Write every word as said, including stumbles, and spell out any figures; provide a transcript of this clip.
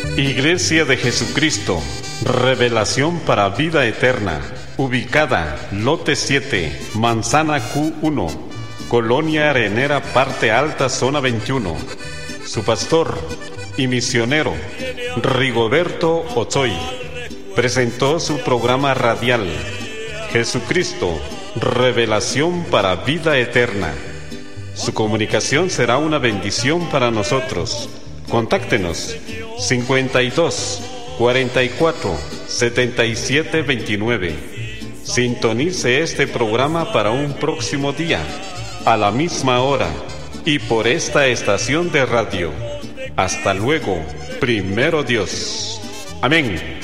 Iglesia de Jesucristo, Revelación para Vida Eterna, ubicada Lote siete, Manzana Q uno, Colonia Arenera, Parte Alta, Zona veintiuno. Su pastor y misionero, Rigoberto Ochoy, presentó su programa radial, Jesucristo, Revelación para Vida Eterna. Su comunicación será una bendición para nosotros. Contáctenos cincuenta y dos, cuarenta y cuatro, setenta y siete veintinueve. Sintonice este programa para un próximo día, a la misma hora y por esta estación de radio. Hasta luego, primero Dios. Amén.